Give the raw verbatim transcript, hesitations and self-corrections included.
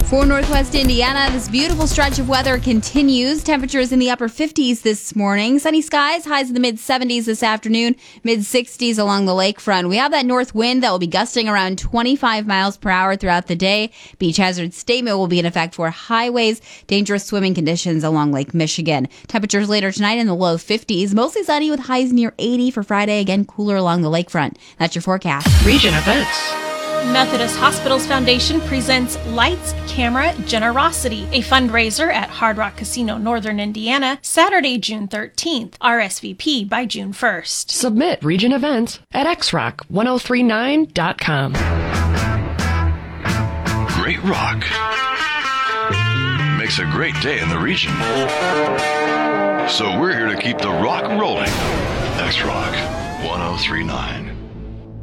For Northwest Indiana, this beautiful stretch of weather continues. Temperatures in the upper fifties this morning. Sunny skies, highs in the mid seventies this afternoon, mid sixties along the lakefront. We have that north wind that will be gusting around twenty-five miles per hour throughout the day. Beach hazard statement will be in effect for highways, dangerous swimming conditions along Lake Michigan. Temperatures later tonight in the low fifties, mostly sunny with highs near eighty for Friday. Again, cooler along the lakefront. That's your forecast. Region events. Methodist Hospitals Foundation presents Lights, Camera, Generosity, a fundraiser at Hard Rock Casino, Northern Indiana, Saturday, June thirteenth. R S V P by June first. Submit region events at x rock ten thirty-nine dot com. Great rock makes a great day in the region. So we're here to keep the rock rolling. X Rock ten thirty-nine.